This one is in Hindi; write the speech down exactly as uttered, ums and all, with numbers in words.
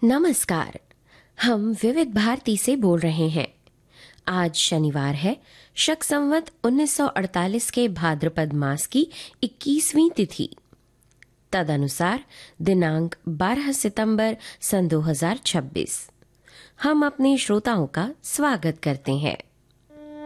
नमस्कार। हम विविध भारती से बोल रहे हैं। आज शनिवार है, शक संवत उन्नीस सौ अड़तालीस के भाद्रपद मास की इक्कीसवीं तिथि। तदनुसार दिनांक बारह सितंबर सन दो हज़ार छब्बीस। हम अपने श्रोताओं का स्वागत करते हैं।